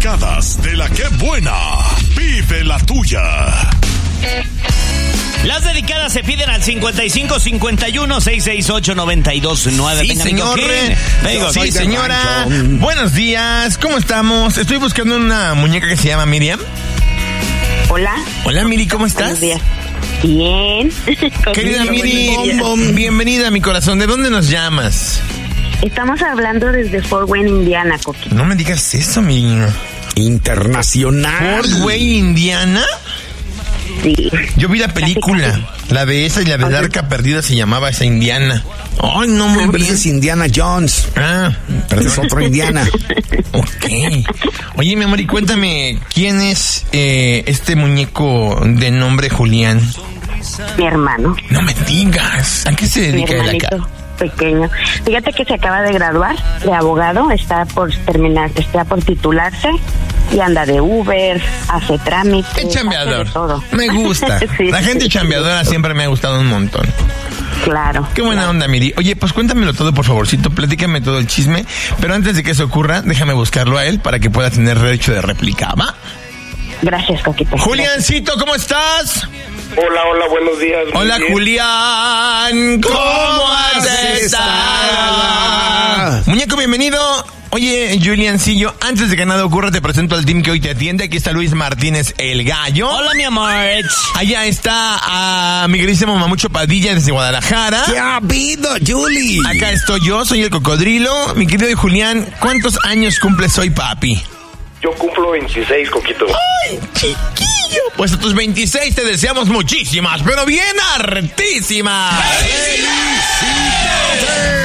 dedicadas de la que buena. Vive la tuya. Las dedicadas se piden al 55 51 668 929. Sí, señor. Sí, señora. Buenos días. ¿Cómo estamos? Estoy buscando una muñeca que se llama Miriam. Hola. Hola, Miri, ¿cómo estás? Buenos días. Bien. Querida Miri, bienvenida a mi corazón. ¿De dónde nos llamas? Estamos hablando desde Fort Wayne, Indiana, Coquito. No me digas eso, Miri. Internacional. ¿Fort Wayne, Indiana? Sí. Yo vi la película, la de esa y la del Arca Perdida se llamaba esa Indiana. Ay, no, muy bien. Ese es Indiana Jones. Pero es otro Indiana. Ok. Oye, mi amor, y cuéntame, ¿quién es este muñeco de nombre Julián? Mi hermano. No me digas. ¿A qué se dedica él acá? Pequeño. Fíjate que se acaba de graduar de abogado, está por titularse y anda de Uber, hace trámites. ¡Qué chambeador! Hace de todo. Me gusta. Sí. La gente chambeadora siempre me ha gustado un montón. Claro. Qué buena onda, Miri. Oye, pues cuéntamelo todo, por favorcito. Platícame todo el chisme. Pero antes de que eso ocurra, déjame buscarlo a él para que pueda tener derecho de réplica, ¿va? Gracias, Coquito. Juliancito, ¿cómo estás? Hola, buenos días. Hola, bien. Julián. ¿Cómo has estado? Muñeco, bienvenido. Oye, Juliancillo, antes de que nada ocurra, te presento al team que hoy te atiende. Aquí está Luis Martínez, el gallo. Hola, mi amor. Allá está a mi queridísimo Mamucho Padilla desde Guadalajara. ¿Qué ha habido, Julie? Acá estoy yo, soy el cocodrilo. Mi querido Julián, ¿cuántos años cumples hoy, papi? Yo cumplo 26, Coquito. ¡Ay, chiquillo! Pues a tus 26 te deseamos muchísimas, pero bien hartísimas. ¡Felicidades!